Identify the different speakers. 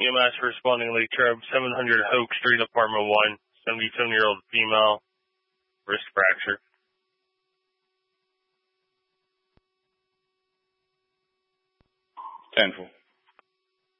Speaker 1: EMS responding Lake Cherub, 700 Hoke Street, Apartment 1, 77-year-old female, wrist fracture.
Speaker 2: 10-4.